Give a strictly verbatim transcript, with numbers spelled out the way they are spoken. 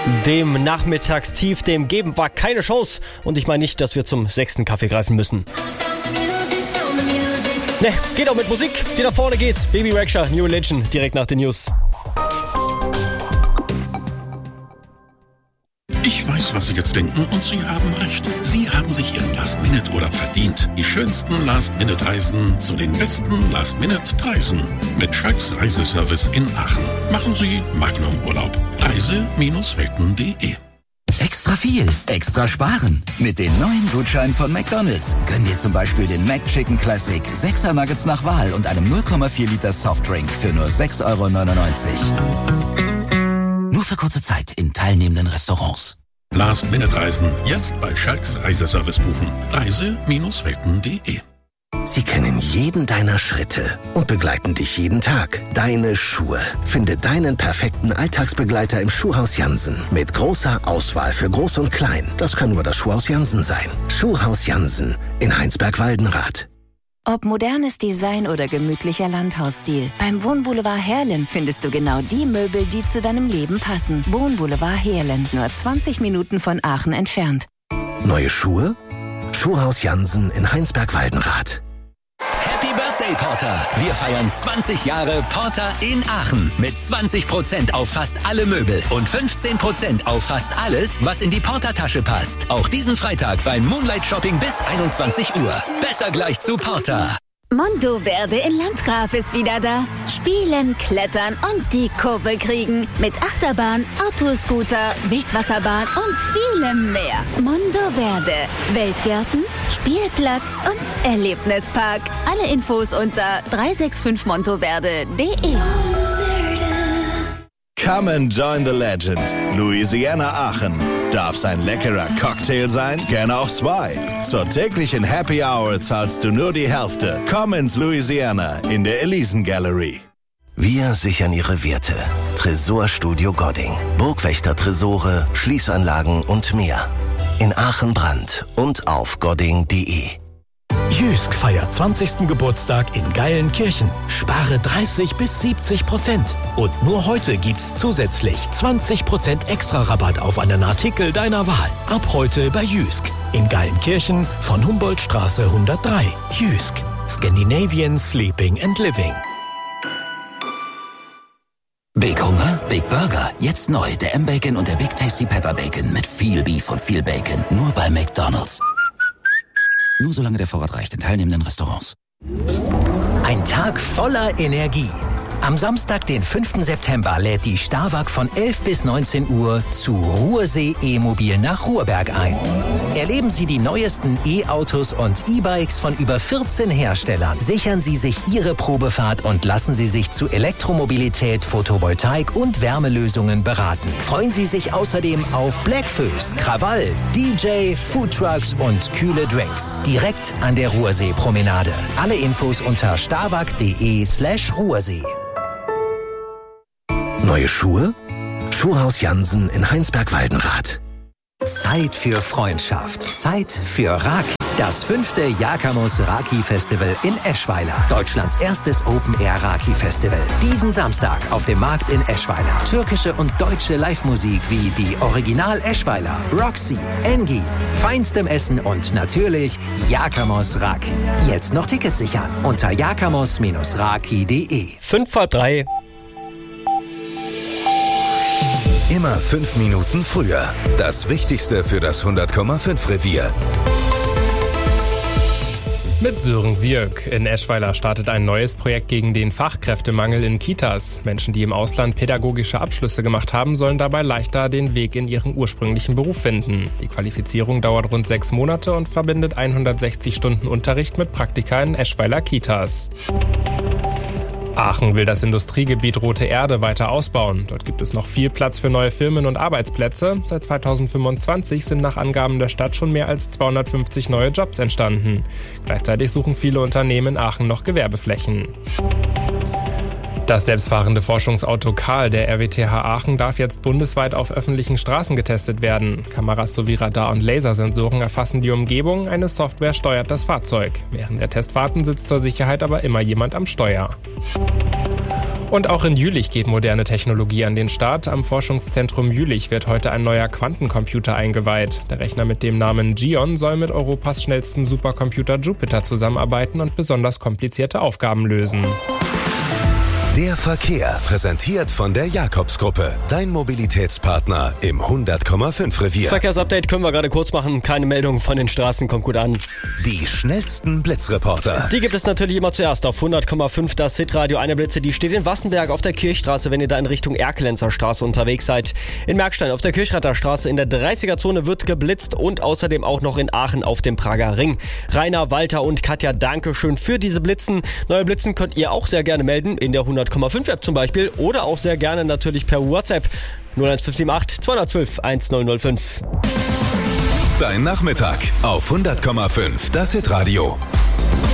Dem Nachmittagstief, dem geben wir keine Chance. Und ich meine nicht, dass wir zum sechsten Kaffee greifen müssen. Ne, geht auch mit Musik, die nach vorne geht. Baby Rexha, New Religion, direkt nach den News. Ich weiß, was Sie jetzt denken, und Sie haben recht. Sie haben sich Ihren Last-Minute-Urlaub verdient. Die schönsten Last-Minute-Reisen zu den besten Last-Minute-Preisen. Mit Schalks Reiseservice in Aachen. Machen Sie Magnum-Urlaub. Reise Welten punkt de. Extra viel, extra sparen. Mit den neuen Gutscheinen von McDonald's. Gönn dir zum Beispiel den McChicken Classic, sechser Nuggets nach Wahl und einem null Komma vier Liter Softdrink für nur sechs Euro neunundneunzig. Nur für kurze Zeit in teilnehmenden Restaurants. Last-Minute-Reisen jetzt bei Schalks Reiseservice buchen. Reise Welten punkt de. Sie kennen jeden deiner Schritte und begleiten dich jeden Tag. Deine Schuhe. Finde deinen perfekten Alltagsbegleiter im Schuhhaus Jansen. Mit großer Auswahl für Groß und Klein. Das kann nur das Schuhhaus Jansen sein. Schuhhaus Jansen in Heinsberg-Waldenrath. Ob modernes Design oder gemütlicher Landhausstil, beim Wohnboulevard Heerlen findest du genau die Möbel, die zu deinem Leben passen. Wohnboulevard Heerlen, nur zwanzig Minuten von Aachen entfernt. Neue Schuhe? Schuhhaus Jansen in Heinsberg-Waldenrath. Happy Birthday, Porter! Wir feiern zwanzig Jahre Porter in Aachen mit zwanzig Prozent auf fast alle Möbel und fünfzehn Prozent auf fast alles, was in die Porter-Tasche passt. Auch diesen Freitag beim Moonlight Shopping bis einundzwanzig Uhr. Besser gleich zu Porter. Monteverde in Landgraf ist wieder da. Spielen, klettern und die Kurve kriegen. Mit Achterbahn, Autoscooter, Wildwasserbahn und vielem mehr. Monteverde. Weltgärten, Spielplatz und Erlebnispark. Alle Infos unter drei sechs fünf monteverde punkt de. Come and join the legend. Louisiana Aachen. Darf's ein leckerer Cocktail sein? Gerne auch zwei. Zur täglichen Happy Hour zahlst du nur die Hälfte. Komm ins Louisiana in der Elisen Gallery. Wir sichern Ihre Werte. Tresorstudio Godding. Burgwächter-Tresore, Schließanlagen und mehr. In Aachen-Brand und auf godding punkt de. Jysk feiert zwanzigsten Geburtstag in Geilenkirchen. Spare dreißig bis siebzig Prozent. Und nur heute gibt's zusätzlich zwanzig Prozent extra Rabatt auf einen Artikel deiner Wahl. Ab heute bei Jysk. In Geilenkirchen von Humboldtstraße hundertdrei. Jysk. Scandinavian Sleeping and Living. Big Hunger, Big Burger. Jetzt neu der M-Bacon und der Big Tasty Pepper Bacon mit viel Beef und viel Bacon. Nur bei McDonald's. Nur solange der Vorrat reicht in teilnehmenden Restaurants. Ein Tag voller Energie. Am Samstag, den fünften September, lädt die Starwag von elf bis neunzehn Uhr zu Ruhrsee E-Mobil nach Ruhrberg ein. Erleben Sie die neuesten E-Autos und E-Bikes von über vierzehn Herstellern. Sichern Sie sich Ihre Probefahrt und lassen Sie sich zu Elektromobilität, Photovoltaik und Wärmelösungen beraten. Freuen Sie sich außerdem auf Blackfoes, Krawall, D J, Foodtrucks und kühle Drinks. Direkt an der Ruhrsee-Promenade. Alle Infos unter starwag.de slash Ruhrsee. Neue Schuhe? Schuhhaus Jansen in Heinsberg-Waldenrath. Zeit für Freundschaft. Zeit für Raki. Das fünfte Jakamus Raki Festival in Eschweiler. Deutschlands erstes Open-Air-Raki-Festival. Diesen Samstag auf dem Markt in Eschweiler. Türkische und deutsche Live-Musik wie die Original Eschweiler, Roxy, Engi, feinstem Essen und natürlich Jakamos Raki. Jetzt noch Tickets sichern unter jakamos raki punkt de. Fünf vor drei. Immer fünf Minuten früher. Das Wichtigste für das hundert Komma fünf Revier. Mit Sören Sierk. In Eschweiler startet ein neues Projekt gegen den Fachkräftemangel in Kitas. Menschen, die im Ausland pädagogische Abschlüsse gemacht haben, sollen dabei leichter den Weg in ihren ursprünglichen Beruf finden. Die Qualifizierung dauert rund sechs Monate und verbindet hundertsechzig Stunden Unterricht mit Praktika in Eschweiler Kitas. Aachen will das Industriegebiet Rote Erde weiter ausbauen. Dort gibt es noch viel Platz für neue Firmen und Arbeitsplätze. Seit zweitausendfünfundzwanzig sind nach Angaben der Stadt schon mehr als zweihundertfünfzig neue Jobs entstanden. Gleichzeitig suchen viele Unternehmen in Aachen noch Gewerbeflächen. Das selbstfahrende Forschungsauto Karl der R W T H Aachen darf jetzt bundesweit auf öffentlichen Straßen getestet werden. Kameras sowie Radar- und Lasersensoren erfassen die Umgebung, eine Software steuert das Fahrzeug. Während der Testfahrten sitzt zur Sicherheit aber immer jemand am Steuer. Und auch in Jülich geht moderne Technologie an den Start. Am Forschungszentrum Jülich wird heute ein neuer Quantencomputer eingeweiht. Der Rechner mit dem Namen Gion soll mit Europas schnellstem Supercomputer Jupiter zusammenarbeiten und besonders komplizierte Aufgaben lösen. Der Verkehr, präsentiert von der Jakobs-Gruppe, dein Mobilitätspartner im hundert Komma fünf Revier. Verkehrsupdate können wir gerade kurz machen. Keine Meldung von den Straßen, kommt gut an. Die schnellsten Blitzreporter. Die gibt es natürlich immer zuerst auf hundert Komma fünf. Das Hitradio Eine Blitze, die steht in Wassenberg auf der Kirchstraße, wenn ihr da in Richtung Erkelenzer Straße unterwegs seid. In Merkstein auf der Kirchratter Straße in der dreißiger Zone wird geblitzt und außerdem auch noch in Aachen auf dem Prager Ring. Rainer, Walter und Katja, Dankeschön für diese Blitzen. Neue Blitzen könnt ihr auch sehr gerne melden in der hundert Komma fünf App zum Beispiel oder auch sehr gerne natürlich per WhatsApp null eins fünf sieben acht zwei eins zwei eins null null fünf. Dein Nachmittag auf hundert Komma fünf, das Hitradio.